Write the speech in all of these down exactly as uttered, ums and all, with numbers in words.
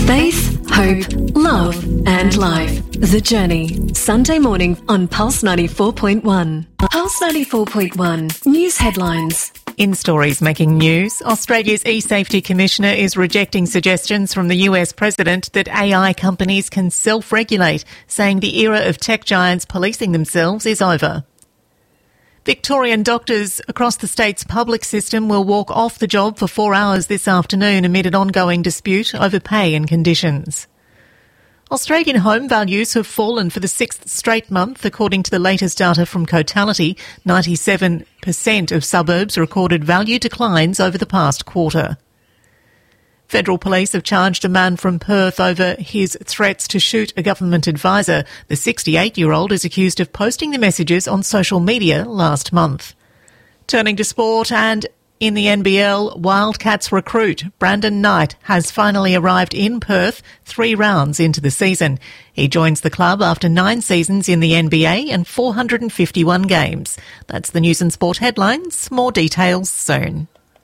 Faith, hope, love and life. The Journey. Sunday morning on Pulse ninety-four point one. Pulse ninety-four point one. News headlines. In stories making news, Australia's e-safety commissioner is rejecting suggestions from the U S president that A I companies can self-regulate, saying the era of tech giants policing themselves is over. Victorian doctors across the state's public system will walk off the job for four hours this afternoon amid an ongoing dispute over pay and conditions. Australian home values have fallen for the sixth straight month, according to the latest data from Cotality. ninety-seven percent of suburbs recorded value declines over the past quarter. Federal police have charged a man from Perth over his threats to shoot a government advisor. The sixty-eight-year-old is accused of posting the messages on social media last month. Turning to sport, and in the N B L, Wildcats recruit Brandon Knight has finally arrived in Perth three rounds into the season. He joins the club after nine seasons in the N B A and four hundred fifty-one games. That's the news and sport headlines. More details soon.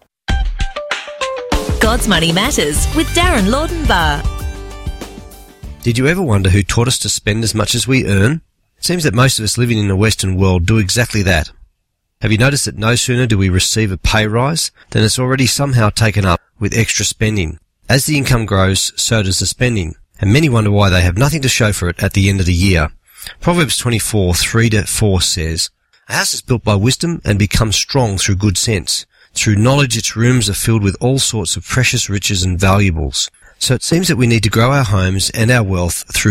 God's Money Matters with Darren Laudenbar. Did you ever wonder who taught us to spend as much as we earn? It seems that most of us living in the Western world do exactly that. Have you noticed that no sooner do we receive a pay rise than it's already somehow taken up with extra spending? As the income grows, so does the spending, and many wonder why they have nothing to show for it at the end of the year. Proverbs twenty-four, three to four says, "A house is built by wisdom and becomes strong through good sense. Through knowledge its rooms are filled with all sorts of precious riches and valuables." So it seems that we need to grow our homes and our wealth through